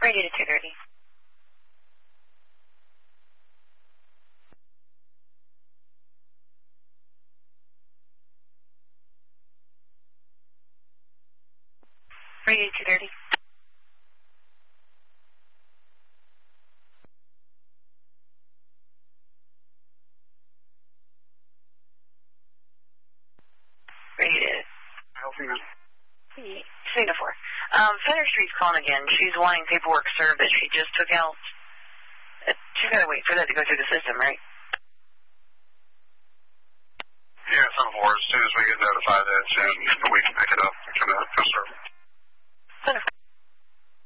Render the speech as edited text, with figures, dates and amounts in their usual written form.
Radio to 230. Radio 230. Singapore. Fenner Street's calling again. She's wanting paperwork served that she just took out. She's got to wait for that to go through the system, right? Yeah, 7-4. As soon as we get notified that we can pick it up and come out and serve it.